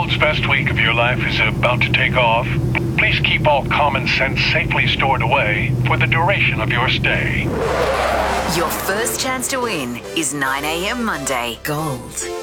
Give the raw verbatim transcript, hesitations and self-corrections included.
world's best week of your life is about to take off, please keep all common sense safely stored away for the duration of your stay. Your first chance to win is nine a.m. Monday. Gold.